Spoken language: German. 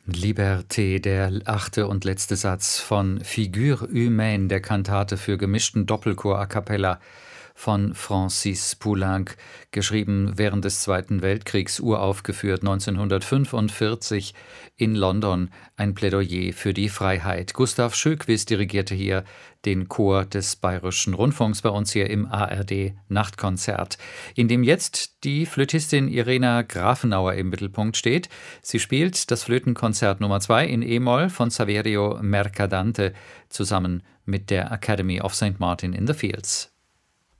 Liberté, der achte und letzte Satz von Figure humaine, der Kantate für gemischten Doppelchor a cappella von Francis Poulenc, geschrieben während des Zweiten Weltkriegs, uraufgeführt 1945 in London, ein Plädoyer für die Freiheit. Gustav Schöckwiss dirigierte hier den Chor des Bayerischen Rundfunks bei uns hier im ARD Nachtkonzert, in dem jetzt die Flötistin Irena Grafenauer im Mittelpunkt steht. Sie spielt das Flötenkonzert Nummer 2 in E-Moll von Saverio Mercadante zusammen mit der Academy of St. Martin in the Fields.